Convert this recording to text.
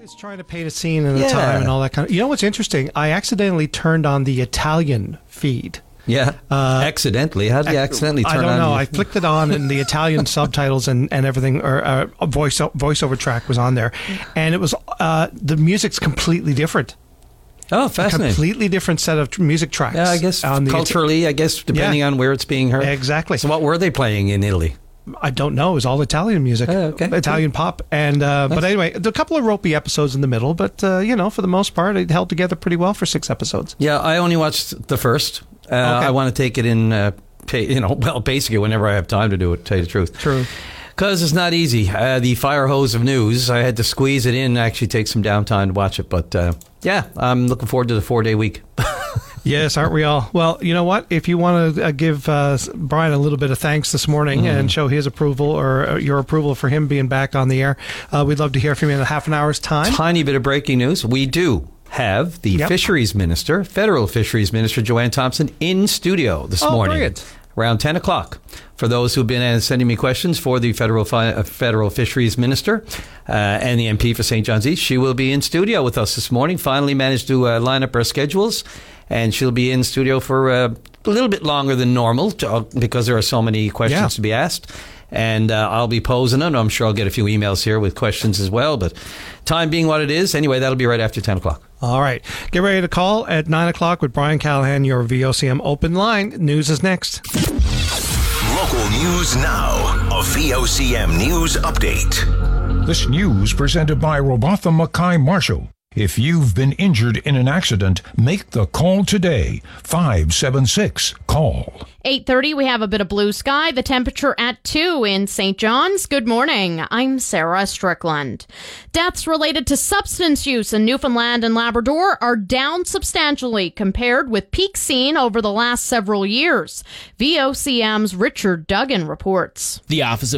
It's trying to paint a scene in the time and all that kind of... You know what's interesting? I accidentally turned on the Italian feed. Yeah, accidentally. How did you accidentally turn on? I don't know. I flicked it on and the Italian subtitles and everything, or a voiceover track was on there. And it was, the music's completely different. Oh, fascinating. A completely different set of music tracks. Yeah, I guess culturally, depending on where it's being heard. Exactly. So what were they playing in Italy? I don't know. It was all Italian music. Italian pop. And but anyway, a couple of ropey episodes in the middle, but for the most part, it held together pretty well for 6 episodes. Yeah, I only watched the first. I want to take it in, basically whenever I have time to do it, to tell you the truth. True. Because it's not easy. The fire hose of news, I had to squeeze it in, actually take some downtime to watch it. But I'm looking forward to the 4-day week. Yes, aren't we all? Well, you know what? If you want to give Brian a little bit of thanks this morning and show his approval or your approval for him being back on the air, we'd love to hear from you in a half an hour's time. Tiny bit of breaking news. We do have the Fisheries Minister, Federal Fisheries Minister Joanne Thompson, in studio this morning. Brilliant. Around 10 o'clock. For those who've been sending me questions for the Federal Fisheries Minister and the MP for St. John's East, she will be in studio with us this morning. Finally managed to line up our schedules, and she'll be in studio for a little bit longer than normal because there are so many questions to be asked. And I'll be posing them. I'm sure I'll get a few emails here with questions as well. But time being what it is, anyway, that'll be right after 10 o'clock. All right. Get ready to call at 9 o'clock with Brian Callahan, your VOCM open line. News is next. Local news now. A VOCM news update. This news presented by Robatha Mackay Marshall. If you've been injured in an accident, make the call today. 576-CALL. 8:30, we have a bit of blue sky. The temperature at 2 in St. John's. Good morning. I'm Sarah Strickland. Deaths related to substance use in Newfoundland and Labrador are down substantially compared with peaks seen over the last several years. VOCM's Richard Duggan reports. The Office of